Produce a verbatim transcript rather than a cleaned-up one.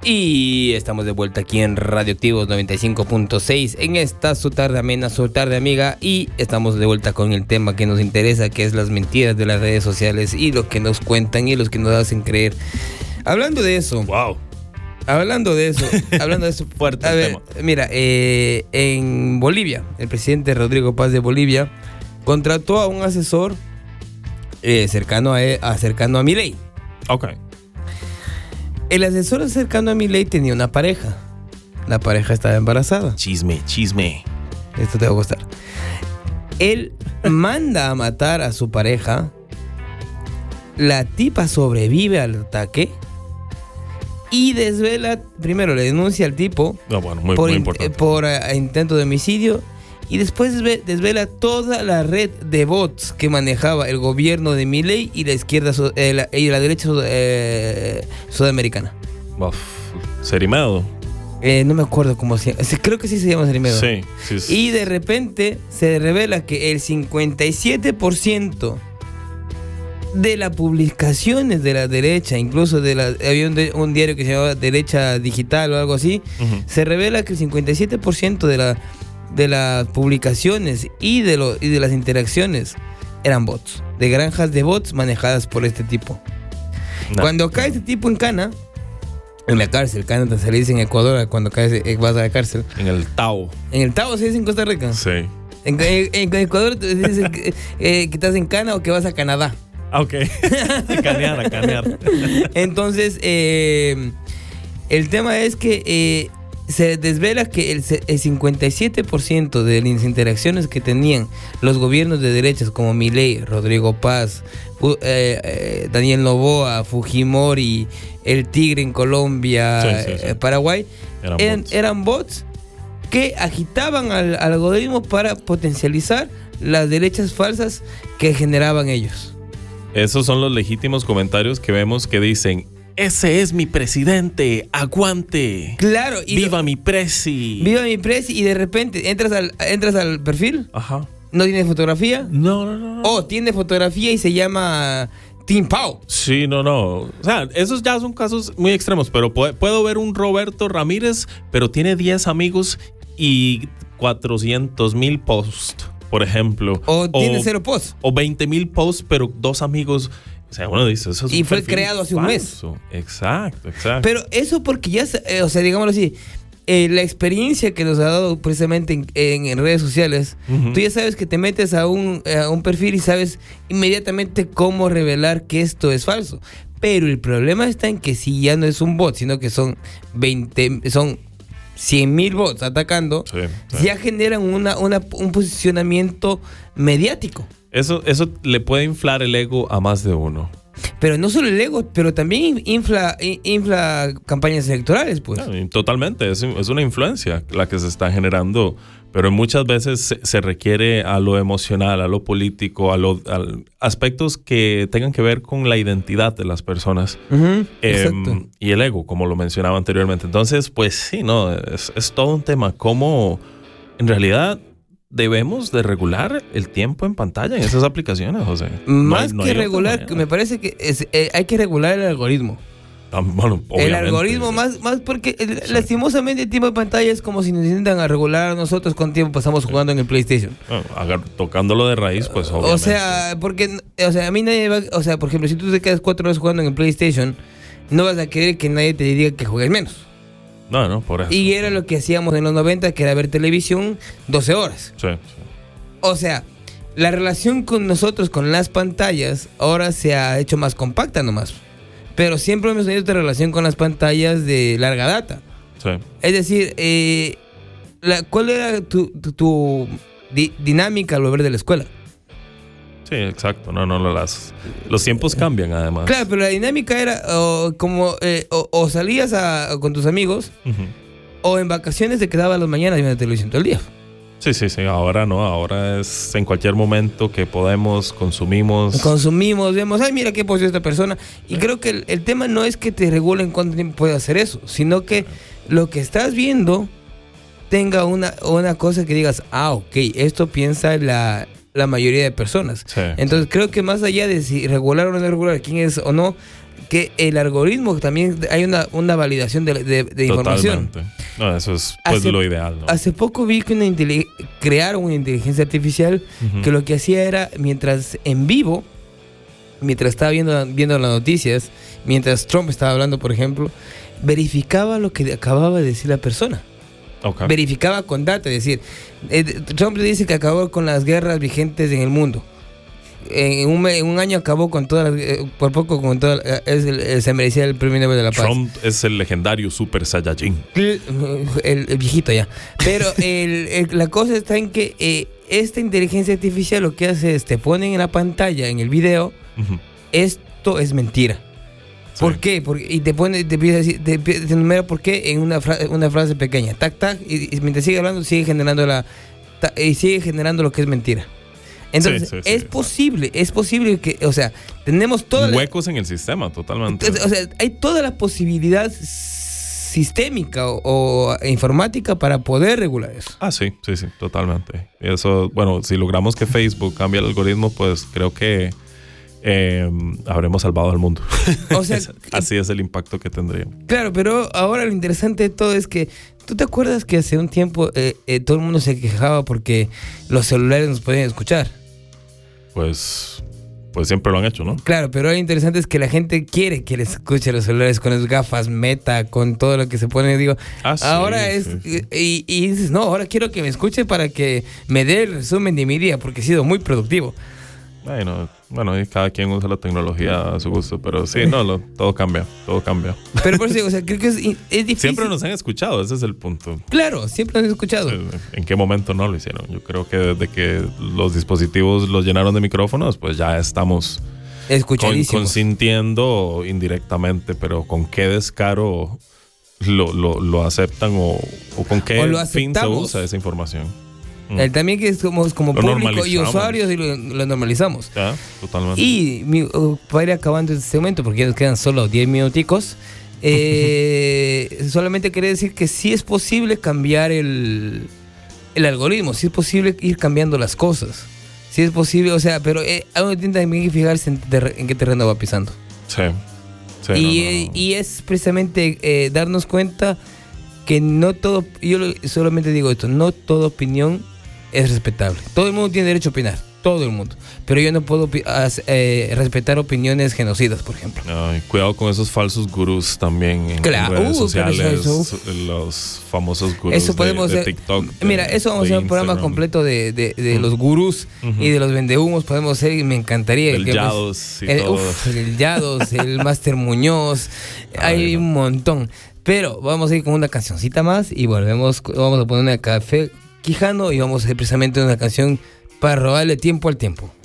Y estamos de vuelta aquí en Radioactivos noventa y cinco punto seis en esta su tarde amena, su tarde amiga, y estamos de vuelta con el tema que nos interesa, que es las mentiras de las redes sociales y lo que nos cuentan y los que nos hacen creer. Hablando de eso, wow. Hablando de eso, hablando de eso, fuerte a ver, tema. Mira, eh, en Bolivia, el presidente Rodrigo Paz de Bolivia contrató a un asesor eh, cercano a, a cercano a Milei. Ok. El asesor cercano a Milei tenía una pareja. La pareja estaba embarazada. Chisme, chisme. Esto te va a gustar. Él manda a matar a su pareja. La tipa sobrevive al ataque y desvela, primero le denuncia al tipo no, bueno, muy, por, muy in, importante. por uh, intento de homicidio, y después desve, desvela toda la red de bots que manejaba el gobierno de Milei y la izquierda eh, la, y la derecha eh, sudamericana. Uf, Serimedo. Eh, no me acuerdo cómo se llama. Creo que sí se llama Serimedo. Sí, sí, sí. Y de repente se revela que el cincuenta y siete por ciento de las publicaciones de la derecha, incluso de la, había un, de, un diario que se llamaba Derecha Digital o algo así, uh-huh. se revela que el cincuenta y siete por ciento de, la, de las publicaciones y de, lo, y de las interacciones eran bots, de granjas de bots manejadas por este tipo. No. Cuando cae este tipo en cana, en la cárcel, cana se le dice en Ecuador cuando caes, vas a la cárcel. En el Tao. En el Tao se dice en Costa Rica. Sí. En, en, en Ecuador te dicen que, eh, que estás en cana o que vas a Canadá. Ok. Canear, a canear. Entonces, eh, el tema es que eh, se desvela que el, el cincuenta y siete por ciento de las interacciones que tenían los gobiernos de derechas como Milei, Rodrigo Paz, uh, eh, eh, Daniel Noboa, Fujimori, el Tigre en Colombia, sí, sí, sí. Eh, Paraguay, eran, eran, bots. eran bots que agitaban al, al algoritmo para potencializar las derechas falsas que generaban ellos. Esos son los legítimos comentarios que vemos que dicen: ese es mi presidente, aguante. Claro. Y viva lo, mi presi. Viva mi presi. Y de repente entras al, entras al perfil. Ajá. ¿No tiene fotografía? No, no, no. O tiene fotografía y se llama Tim Pau. Sí, no, no. O sea, esos ya son casos muy extremos, pero puedo, puedo ver un Roberto Ramírez, pero tiene diez amigos y cuatrocientos mil posts, por ejemplo. O tiene o, cero posts. O veinte mil posts, pero dos amigos. O sea, uno dice, eso es y un fue creado hace falso. un mes. Exacto, exacto. Pero eso porque ya, eh, o sea, digámoslo así, eh, la experiencia que nos ha dado precisamente en, en, en redes sociales, uh-huh. tú ya sabes que te metes a un, a un perfil y sabes inmediatamente cómo revelar que esto es falso. Pero el problema está en que si ya no es un bot, sino que son veinte, son cien mil bots atacando, sí, sí. ya generan una, una, un posicionamiento mediático. Eso, eso le puede inflar el ego a más de uno. Pero no solo el ego, pero también infla, infla campañas electorales, pues. No, totalmente, es, es una influencia la que se está generando, pero muchas veces se, se requiere a lo emocional, a lo político, a los aspectos que tengan que ver con la identidad de las personas. Uh-huh, eh, y el ego, como lo mencionaba anteriormente. Entonces, pues sí, no, es, es todo un tema. Cómo, en realidad, debemos de regular el tiempo en pantalla en esas aplicaciones, José. Más no hay, no que regular, me parece que es, eh, hay que regular el algoritmo. Ah, bueno, el algoritmo más, más porque el, sí. lastimosamente el tiempo de pantalla es como si nos intentan a regular a nosotros cuánto tiempo pasamos jugando sí. en el PlayStation. Bueno, agar, tocándolo de raíz, pues obviamente. O sea, porque, o sea, a mí nadie va, o sea, por ejemplo, si tú te quedas cuatro horas jugando en el PlayStation, no vas a querer que nadie te diga que juegues menos. No, no, por eso. Y era lo que hacíamos en los noventa, que era ver televisión doce horas. Sí, sí. O sea, la relación con nosotros, con las pantallas, ahora se ha hecho más compacta nomás. Pero siempre hemos tenido esta relación con las pantallas de larga data. Sí. Es decir, eh, la, ¿cuál era tu, tu, tu di, dinámica al volver de la escuela? Sí, exacto. No, no, no, las, los tiempos cambian además. Claro, pero la dinámica era oh, como eh, o, o salías a, con tus amigos uh-huh. o en vacaciones te quedabas las mañanas viendo televisión todo el día. Sí, sí, sí. Ahora no, ahora es en cualquier momento que podemos, consumimos. Consumimos, vemos, ay, mira qué posee esta persona. Y creo que el, el tema no es que te regulen cuánto tiempo puedes hacer eso, sino que lo que estás viendo tenga una, una cosa que digas, ah, ok, esto piensa la, la mayoría de personas. Sí, Entonces sí. creo que más allá de si regular o no regular quién es o no, que el algoritmo también hay una, una validación de, de, de información. Totalmente. No, eso es pues hace, lo ideal, ¿no? Hace poco vi que una intele- crearon una inteligencia artificial uh-huh. que lo que hacía era, mientras en vivo, mientras estaba viendo, viendo las noticias, mientras Trump estaba hablando, por ejemplo, verificaba lo que acababa de decir la persona. Okay. Verificaba con data, es decir, eh, Trump le dice que acabó con las guerras vigentes en el mundo. En un, en un año acabó con todas las, eh, por poco con todas, eh, es el, el, se merecía el premio Nobel de la Paz. Trump es el legendario Super Saiyajin. El, el, el viejito ya. Pero el, el, la cosa está en que eh, esta inteligencia artificial lo que hace es te ponen en la pantalla, en el video, uh-huh. esto es mentira. Sí. ¿Por qué? Porque, y te pone, te empieza a decir, te, te enumera por qué en una, fra- una frase pequeña. Tac, tac, y, y mientras sigue hablando, sigue generando la ta, y sigue generando lo que es mentira. Entonces, sí, sí, sí, es posible, exacto. es posible que, o sea, tenemos todos huecos la, en el sistema, totalmente. O sea, hay toda la posibilidad sistémica o, o informática para poder regular eso. Ah, sí, sí, sí, totalmente. Y eso, bueno, si logramos que Facebook cambie el algoritmo, pues creo que eh, habremos salvado al mundo. O sea, así es el impacto que tendría. Claro, pero ahora lo interesante de todo es que ¿tú te acuerdas que hace un tiempo eh, eh, todo el mundo se quejaba porque los celulares nos podían escuchar? Pues, pues siempre lo han hecho, ¿no? Claro, pero lo interesante es que la gente quiere que les escuche los celulares con las gafas Meta, con todo lo que se pone, digo. Ah, sí, ahora es, sí, sí. Y, y dices, no, ahora quiero que me escuche para que me dé el resumen de mi día, porque he sido muy productivo. Bueno, bueno, y cada quien usa la tecnología a su gusto, pero sí, no, lo, todo cambia, todo cambia. Pero por eso, o sea, creo que es, es difícil. Siempre nos han escuchado, ese es el punto. Claro, siempre nos han escuchado. ¿En qué momento no lo hicieron? Yo creo que desde que los dispositivos los llenaron de micrófonos, pues ya estamos escuchadísimos, consintiendo indirectamente, pero con qué descaro lo, lo, lo aceptan o, o con qué o fin se usa esa información. El también que somos como lo público y usuarios y lo, lo normalizamos. Ya, totalmente. Y mi, uh, para ir acabando este segmento, porque ya nos quedan solo diez minuticos, eh, solamente quería decir que sí es posible cambiar el, el algoritmo, sí es posible ir cambiando las cosas, sí es posible, o sea, pero eh, uno tiene también que fijarse en, ter- en qué terreno va pisando. Sí. sí y, no, no, no. Eh, y es precisamente eh, darnos cuenta que no todo, yo solamente digo esto, no toda opinión es respetable. Todo el mundo tiene derecho a opinar, todo el mundo. Pero yo no puedo eh, respetar opiniones genocidas, por ejemplo. Ay, cuidado con esos falsos gurús también en, claro. en redes uh, sociales, eso, eso. Los famosos gurús eso podemos de, de TikTok. De, mira, eso vamos a hacer un programa completo de, de, de mm. los gurús uh-huh. y de los vendehumos. Podemos hacer, y me encantaría. El que, Yados pues, el, uf, el Yados, el Máster Muñoz. Ay, hay no. un montón. Pero vamos a ir con una cancioncita más y volvemos. Vamos a poner una café Quijano y vamos a hacer precisamente una canción para robarle tiempo al tiempo.